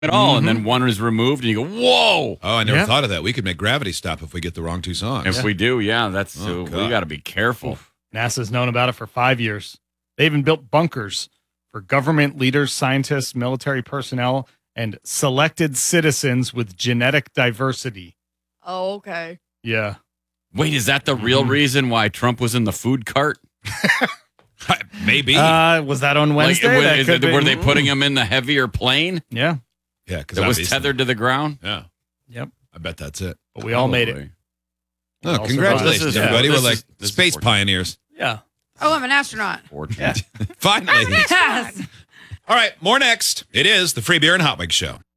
at all, and then one is removed, and you go, "Whoa!" Oh, I never thought of that. We could make gravity stop if we get the wrong two songs. If we do, that's we got to be careful. NASA's known about it for 5 years. They even built bunkers for government leaders, scientists, military personnel, and selected citizens with genetic diversity. Oh, okay. Yeah. Wait, is that the real reason why Trump was in the food cart? Maybe. Was that on Wednesday? Were they putting him in the heavier plane? Yeah. Yeah, because it was tethered to the ground? Yeah. Yep. I bet that's it. But we all made it. Oh, congratulations, everybody. We're like space pioneers. Yeah. Oh, I'm an astronaut. Finally. Yes. All right, more next. It is the Free Beer and Hot Wings Show.